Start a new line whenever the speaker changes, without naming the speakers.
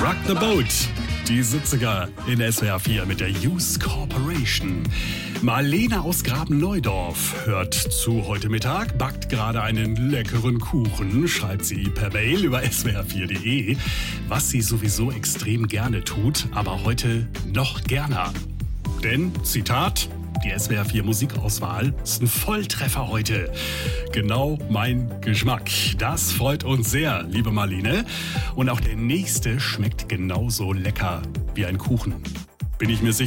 Rock the Boat. Die 70er in SWR 4 mit der Youth Corporation. Marlene aus Graben-Neudorf hört zu heute Mittag, backt gerade einen leckeren Kuchen, schreibt sie per Mail über swr4.de, was sie sowieso extrem gerne tut, aber heute noch gerner. Denn, Zitat, die SWR4 Musikauswahl ist ein Volltreffer heute. Genau mein Geschmack. Das freut uns sehr, liebe Marlene. Und auch der nächste schmeckt genauso lecker wie ein Kuchen. Bin ich mir sicher.